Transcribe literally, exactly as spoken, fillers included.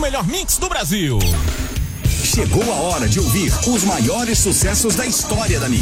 melhor mix do Brasil. Chegou a hora de ouvir os maiores sucessos da história da Mix.